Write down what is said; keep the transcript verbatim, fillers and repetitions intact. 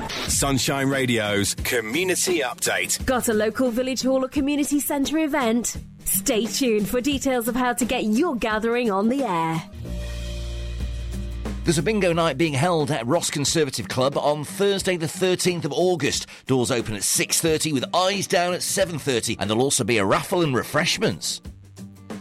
Sunshine Radio's Community Update. Got a local village hall or community centre event? Stay tuned for details of how to get your gathering on the air. There's a bingo night being held at Ross Conservative Club on Thursday the thirteenth of August. Doors open at six thirty with eyes down at seven thirty, and there'll also be a raffle and refreshments.